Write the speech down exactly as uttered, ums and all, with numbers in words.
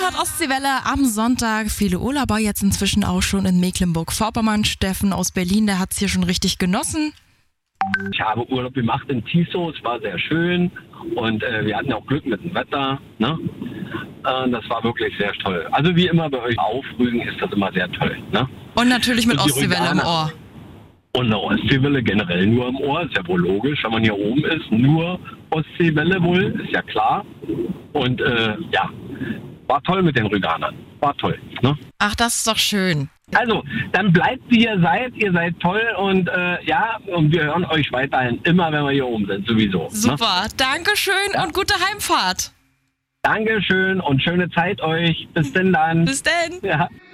hört Ostseewelle am Sonntag. Viele Urlauber jetzt inzwischen auch schon in Mecklenburg-Vorpommern. Steffen aus Berlin, der hat es hier schon richtig genossen. Ich habe Urlaub gemacht in Tiso, es war sehr schön und äh, wir hatten auch Glück mit dem Wetter. Ne? Äh, das war wirklich sehr toll. Also wie immer bei euch auf Rügen ist das immer sehr toll. Ne? Und natürlich mit Und die Ostseewelle im Rüganer- Ohr. Und eine Ostseewelle generell nur im Ohr, ist ja wohl logisch, wenn man hier oben ist. Nur Ostseewelle wohl, ist ja klar. Und äh, ja, war toll mit den Rüganern. War toll. Ne? Ach, das ist doch schön. Also, dann bleibt wie ihr seid. Ihr seid toll und äh, ja, und wir hören euch weiterhin immer, wenn wir hier oben sind, sowieso. Ne? Super, Dankeschön Ja. und gute Heimfahrt. Dankeschön und schöne Zeit euch. Bis denn dann. Bis denn. Ja.